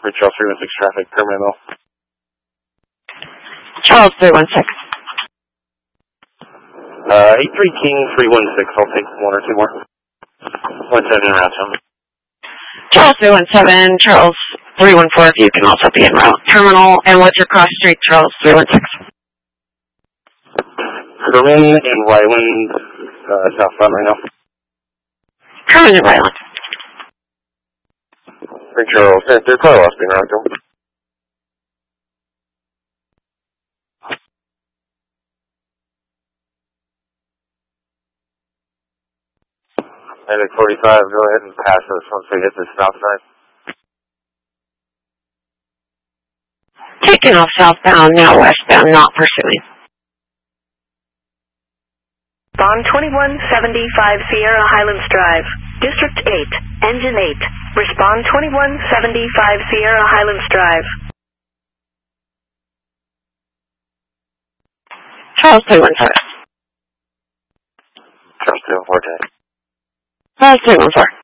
For Charles 316 traffic, terminal. Charles 316. 83 King 316, I'll take one or two more. 17 route, tell me. Charles 317, Charles 314, if you can also be en route. Terminal, and what's your cross street, Charles 316? Kerman and Ryland, southbound right now. Kerman and Ryland. For Charles, they're car lost being route, though. Medic 45, go ahead and pass us once we hit the stop sign. Taking off southbound, now westbound, not pursuing. Bond 2175 Sierra Highlands Drive, District 8, Engine 8. Respond 2175 Sierra Highlands Drive. Charles 317. Charles 314. Charles 314.